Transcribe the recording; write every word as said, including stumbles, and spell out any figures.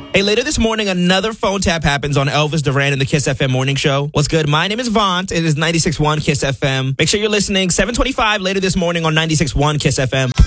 Hey, later this morning, another phone tap happens on Elvis Duran and the Kiss F M Morning Show. What's good? My name is Vaunt. It is ninety-six point one Kiss F M. Make sure you're listening. seven twenty-five later this morning on ninety-six point one Kiss F M.